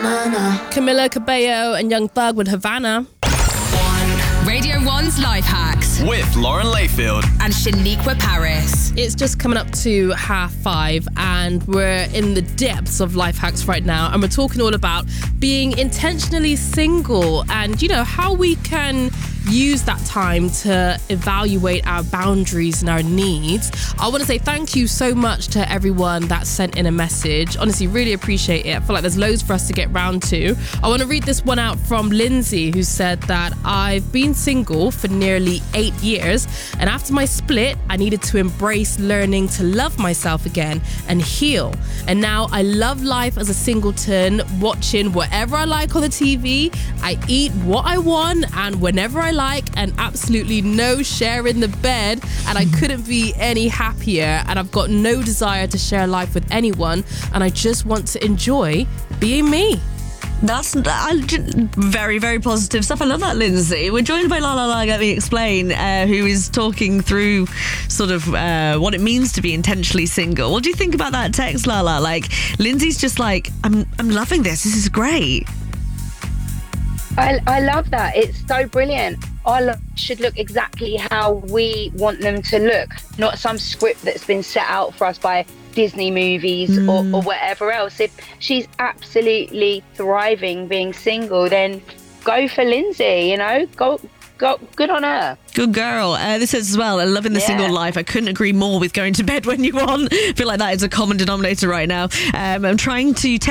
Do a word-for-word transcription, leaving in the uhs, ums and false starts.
Camila Cabello and Young Thug with Havana. Radio one's Life Hacks with Lauren Layfield and Shaniqua Paris. It's just coming up to half five and we're in the depths of Life Hacks right now, and we're talking all about being intentionally single and, you know, how we can use that time to evaluate our boundaries and our needs. I want to say thank you so much to everyone that sent in a message. Honestly, really appreciate it. I feel like there's loads for us to get round to. I want to read this one out from Lindsay, who said that I've been single for nearly eight years, and after my split, I needed to embrace learning to love myself again and heal. And now I love life as a singleton, watching whatever I like on the T V. I eat what I want and whenever I like, and absolutely no sharing the bed, and I couldn't be any happier, and I've got no desire to share life with anyone, and I just want to enjoy being me. That's I, very, very positive stuff. I love that, Lindsay. We're joined by La La La, Let Me Explain, uh, who is talking through sort of uh, what it means to be intentionally single. What do you think about that text, La La? Like, Lindsay's just like, I'm, I'm loving this. This is great. I, I love that. It's so brilliant. Our lives should look exactly how we want them to look, not some script that's been set out for us by Disney movies mm. or, or whatever else. If she's absolutely thriving being single, then go for Lindsay, you know, go, go, good on her. Good girl. Uh, this says as well, loving the Yeah. single life. I couldn't agree more with going to bed when you want. I feel like that is a common denominator right now. Um, I'm trying to text